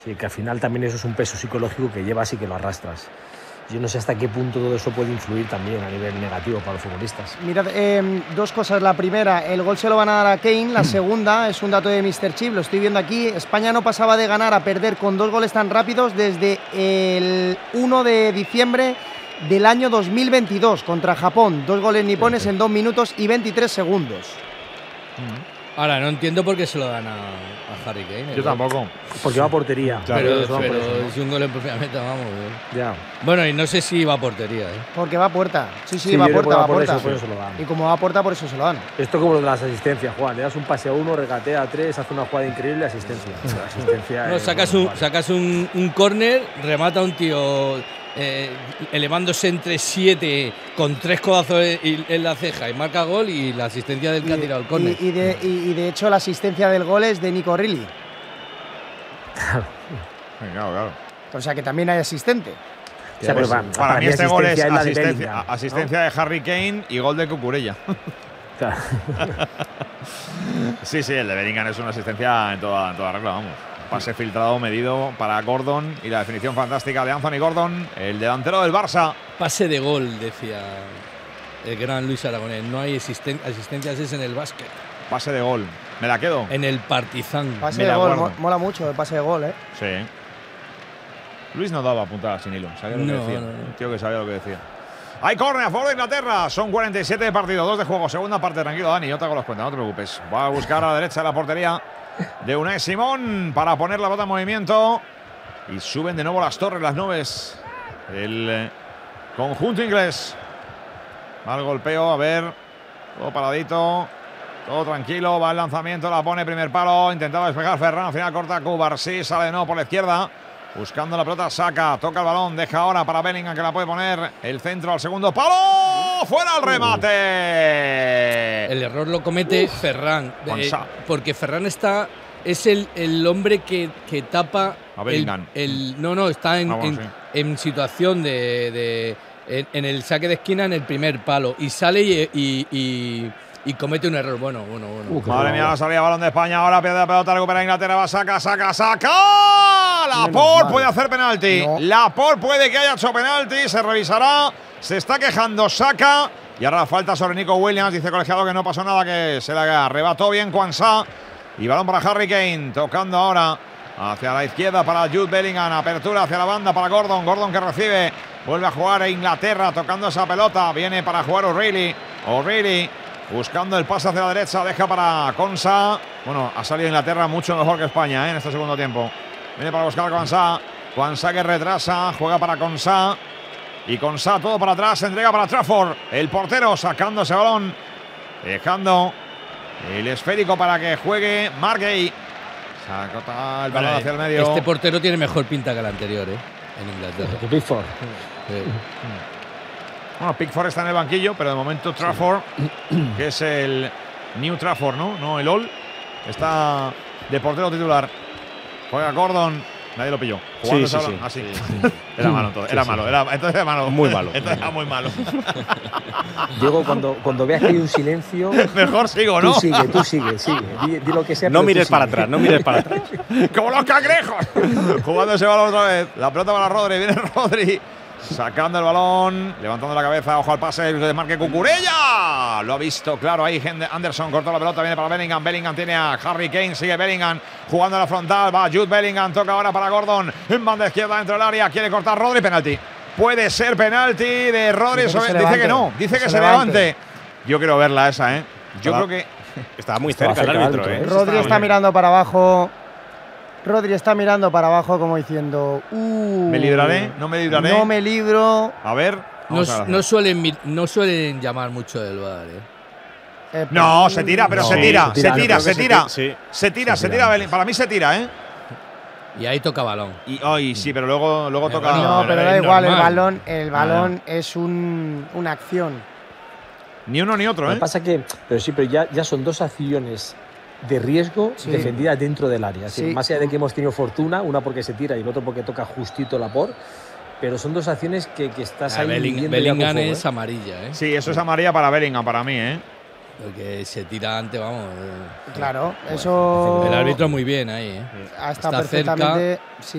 Sí, que al final también eso es un peso psicológico que llevas y que lo arrastras. Yo no sé hasta qué punto todo eso puede influir también a nivel negativo para los futbolistas. Mirad, dos cosas. La primera, el gol se lo van a dar a Kane. La segunda, es un dato de Mr. Chip, lo estoy viendo aquí. España no pasaba de ganar a perder con 2 goles tan rápidos desde el 1 de diciembre del año 2022 contra Japón. 2 goles nipones en 2 minutos y 23 segundos. Ahora, no entiendo por qué se lo dan a Harry Kane. Yo tampoco. Porque va a portería. Pero Eso va por eso, ¿no? es un gol en propia meta, vamos. Ya. Bueno, y no sé si va a portería. Porque va a puerta. Sí, Sí, va a yo creo que puerta, va a por puerta. eso se lo dan. Y como va a puerta, por eso se lo dan. Esto como lo de las asistencias, Juan. Le das un pase a uno, regatea a 3, hace una jugada increíble, asistencia. La asistencia No, es, sacas un córner, remata un tío elevándose entre 7 con 3 codazos en la ceja y marca gol, y la asistencia del que ha tirado el córner. Y de hecho, la asistencia del gol es de Nico Riley. Claro. O sea que también hay asistente. O sea, pero Para mí este gol es la de asistencia, Bellingham, ¿no? asistencia de Harry Kane y gol de Cucurella. Claro. Sí, el de Bellingham es una asistencia en toda regla, vamos. Pase filtrado, medido para Gordon y la definición fantástica de Anthony Gordon, el delantero del Barça. Pase de gol, decía el gran Luis Aragonés. No hay asistencias, es en el básquet. Pase de gol. Me la quedo. En el Partizan. Pase de gol, mola mucho el pase de gol, ¿eh? Sí. Luis no daba puntadas sin hilo. Sabía lo que decía. Un tío que sabía lo que decía. Hay córner a favor de Inglaterra. Son 47 de partido, 2 de juego. Segunda parte, tranquilo, Dani. Yo te hago los cuentas, no te preocupes. Va a buscar a la derecha de la portería de Unai Simón para poner la pelota en movimiento. Y suben de nuevo las torres, las nubes. El conjunto inglés. Va el golpeo, a ver. Todo paradito. Todo tranquilo. Va el lanzamiento, la pone primer palo. Intentaba despejar Ferran. Al final corta Cubarsí. Sale de nuevo por la izquierda. Buscando la pelota, saca, toca el balón, deja ahora para Bellingham, que la puede poner. El centro al segundo palo. ¡Fuera el remate! El error lo comete Ferran. Porque Ferran es el hombre que tapa a Bellingham. Está en situación en el saque de esquina en el primer palo. Y sale y comete un error. Bueno. Madre mía, la salida de balón de España. Ahora pierde la pelota, recupera Inglaterra. Va, saca. Laporte puede hacer penalti. No. Laporte puede que haya hecho penalti. Se revisará. Se está quejando, saca. Y ahora la falta sobre Nico Williams. Dice colegiado que no pasó nada, que se la arrebató bien Quansah. Y balón para Harry Kane. Tocando ahora hacia la izquierda para Jude Bellingham. Apertura hacia la banda para Gordon. Gordon que recibe. Vuelve a jugar Inglaterra tocando esa pelota. Viene para jugar O'Reilly. Buscando el pase hacia la derecha. Deja para Quansah. Bueno, ha salido Inglaterra mucho mejor que España en este segundo tiempo. Viene para buscar a Quansah que retrasa, juega para Quansah. Y Quansah todo para atrás, entrega para Trafford. El portero sacando ese balón, dejando el esférico para que juegue Margay. Saca el balón hacia el medio. Este portero tiene mejor pinta que el anterior, en Inglaterra. Pickford. Bueno, Pickford está en el banquillo, pero de momento Trafford, que es el New Trafford, ¿no? El All, está de portero titular. Juega Gordon, nadie lo pilló. Sí. Era malo entonces. Entonces era malo. Muy malo. Entonces era muy malo. Diego, cuando veas que hay un silencio. Mejor sigo, ¿no? Tú sigue. Di lo que sea. No mires para atrás, no mires para atrás. ¡Como los cangrejos! Jugando ese balón otra vez. La pelota para Rodri. Viene Rodri. Sacando el balón, levantando la cabeza, ojo al pase de Marque Cucurella. Lo ha visto claro ahí Anderson, cortó la pelota, viene para Bellingham. Bellingham tiene a Harry Kane, sigue Bellingham jugando a la frontal, va Jude Bellingham, toca ahora para Gordon en banda izquierda dentro del área, quiere cortar Rodri, penalti. Puede ser penalti de Rodri, dice que no, dice que se levante. Yo quiero verla esa, Yo creo que estaba muy cerca el árbitro, Rodri está mirando para abajo. Rodri está mirando para abajo como diciendo ¿me libraré? ¿No me libraré? No me libro. A ver. No suelen llamar mucho del VAR, No, se tira, pero se tira. Para mí se tira, Y ahí toca balón. Sí, pero luego toca. No, pero da igual, el balón es una acción. Ni uno ni otro, Lo que pasa que, pero ya son 2 acciones de riesgo defendida dentro del área. Más allá de que hemos tenido fortuna, una porque se tira y el otro porque toca justito Laporte, pero son 2 acciones que estás ahí. Bellingham es amarilla, Sí, eso es amarilla para Bellingham, para mí, Porque se tira antes, vamos. Claro, eso. El árbitro muy bien ahí, Está perfectamente. Cerca.